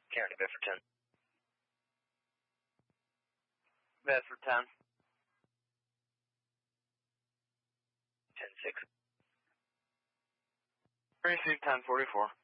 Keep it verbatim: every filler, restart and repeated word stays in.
Karen to Bedford ten. Bedford ten. ten six. Receive ten forty-four.